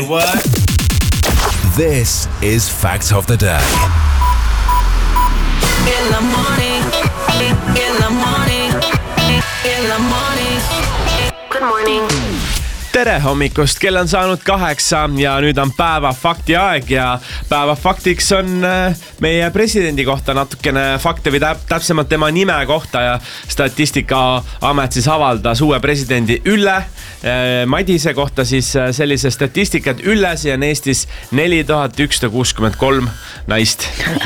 What? This is Fact of the Day. In the morning, in the morning, in the morning. Good morning. Tere hommikust, kell on saanud 8 ja nüüd on päeva fakti aeg ja päeva faktiks on meie presidendi kohta natukene fakte või täpsemalt tema nime kohta ja Statistikaamet siis avaldas uue presidendi Ülle Madise kohta siis sellise statistika, et Üllesi on Eestis 4163 naist.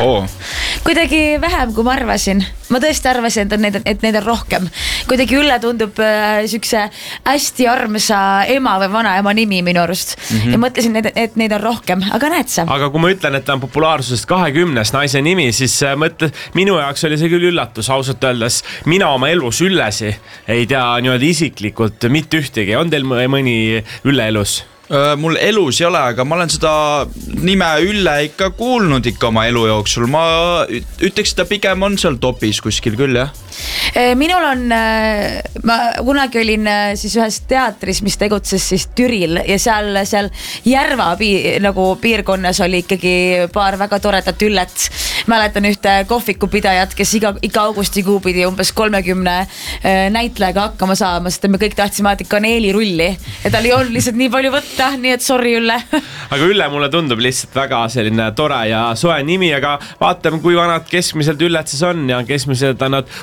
Kuidagi vähem kui ma arvasin. Ma tõesti arvasin, et neid on rohkem. Kuidagi Ülle tundub sükse hästi armsa ema või vanaema nimi minu arust. Ja mõtlesin, et neid on rohkem, aga näed sa. Aga kui ma ütlen, et ta on populaarsusest 20 naise nimi, siis minu jaoks oli see küll üllatus, ausalt öeldes. Mina oma elus Üllesi ei tea niimoodi isiklikult mitte ühtegi. On teil mõni Ülle elus? Mul elus ei ole, aga ma olen seda nime Ülle ikka kuulnud ikka oma elu jooksul. Ma ütleks, et ta pigem on seal topis kuskil küll, jah. Minul on, ma kunagi olin siis ühes teatris, mis tegutses siis Türil ja seal Järva piirkonnas oli ikkagi paar väga toredat Üllet. Mäletan ühte kohvikupidajat, kes iga augustikuu pidi umbes 30 näitlejaga hakkama saama, sest me kõik tahtsime alati kaneelirulli ja tal ei olnud lihtsalt nii palju võtta, nii et sorry Ülle. Aga Ülle mulle tundub lihtsalt väga selline tore ja soe nimi, aga vaatame, kui vanad keskmiselt Üllet siis on ja keskmiselt on nad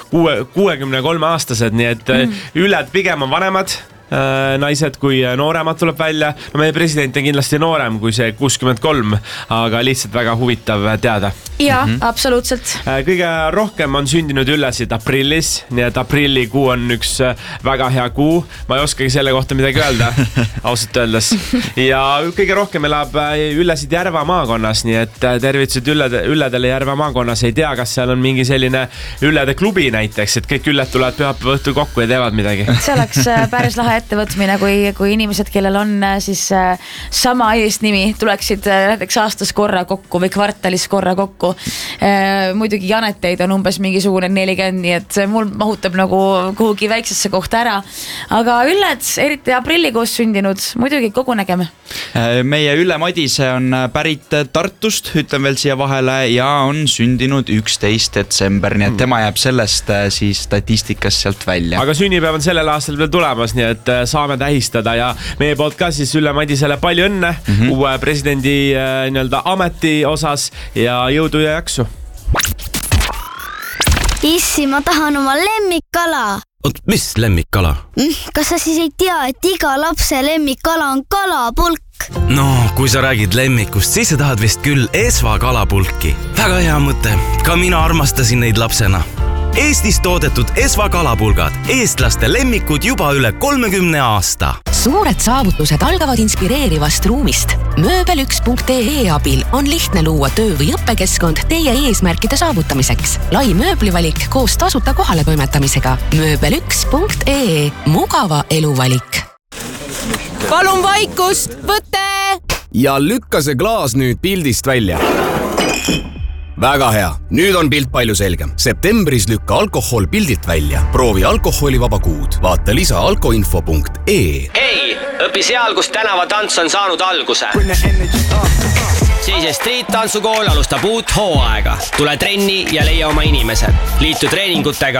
63 aastased, nii et Üllet pigem on vanemad naised, kui nooremad tuleb välja. No meie president on kindlasti noorem kui see 63, aga lihtsalt väga huvitav teada. Jaa, absoluutselt. Kõige rohkem on sündinud Üllesid aprillis, nii et aprillikuu on üks väga hea kuu. Ma ei oskagi selle kohta midagi öelda, ausalt öeldes. Ja kõige rohkem elab Üllesid Järva maakonnas, nii et tervitused Ülledele Järva maakonnas. Ei tea, kas seal on mingi selline Üllede klubi näiteks, et kõik Ülled tulevad pühapäeva õhtul kokku ja teevad midagi. See oleks päris lahe ettevõtmine, kui inimesed, kellel on siis sama eesnimi, tuleksid näiteks aastas korra kokku või kvartalis korra kokku. Muidugi Janeteid on umbes mingisugune 40, nii et mul mahutab nagu kuhugi väiksesse kohta ära. Aga Ülled, eriti aprillikuus sündinud, muidugi kogunegeme. Meie Ülle Madise on pärit Tartust, ütlen veel siia vahele, ja on sündinud 11 detsember, nii et tema jääb sellest siis statistikast sealt välja. Aga sünnipäev on sellel aastal veel tulemas, nii et saame tähistada ja meie poolt ka siis Ülle Madisele palju õnne uue presidendi ameti osas ja jõudu ja jaksu. Issi, ma tahan oma lemmikkala. Oot, mis lemmikkala? Kas sa siis ei tea, et iga lapse lemmikkala on kalapulk? No, kui sa räägid lemmikust, siis sa tahad vist küll Esva kalapulki. Väga hea mõte. Ka mina armastasin neid lapsena. Eestis toodetud Esva kalapulgad, eestlaste lemmikud juba üle 30 aasta. Suured saavutused algavad inspireerivast ruumist. Mööbel1.ee abil on lihtne luua töö- või õppekeskkond teie eesmärkide saavutamiseks. Lai mööblivalik koos tasuta kohale toimetamisega. Mööbel1.ee. Mugava eluvalik. Palun vaikust, võte! Ja lükka see klaas nüüd pildist välja. Väga hea, nüüd on pilt palju selgem. Septembris lükka alkohol pildilt välja. Proovi alkoholivaba kuud. Vaata lisa alkoinfo.ee. Hei, õpi seal, kus tänavatants on saanud alguse. Siis Street Tantsukool alustab uut hooaega. Tule trenni ja leia oma inimesed. Liitu treeningutega